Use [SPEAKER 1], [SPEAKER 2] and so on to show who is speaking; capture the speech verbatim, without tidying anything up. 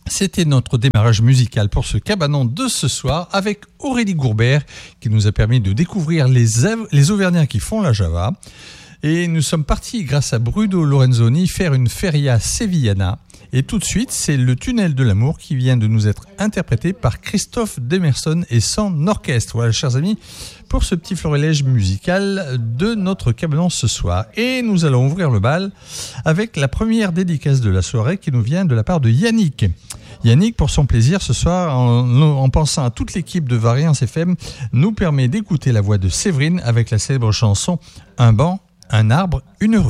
[SPEAKER 1] C'était notre démarrage musical pour ce cabanon de ce soir avec Aurélie Gourbert qui nous a permis de découvrir les, les Auvergnats qui font la Java. Et nous sommes partis grâce à Bruno Lorenzoni faire une feria sevillana. Et tout de suite, c'est le Tunnel de l'amour qui vient de nous être interprété par Christophe Demerson et son orchestre. Voilà, chers amis, pour ce petit florilège musical de notre cabanon ce soir. Et nous allons ouvrir le bal avec la première dédicace de la soirée qui nous vient de la part de Yannick. Yannick, pour son plaisir ce soir, en, en pensant à toute l'équipe de Variance F M, nous permet d'écouter la voix de Séverine avec la célèbre chanson « Un banc, un arbre, une rue ».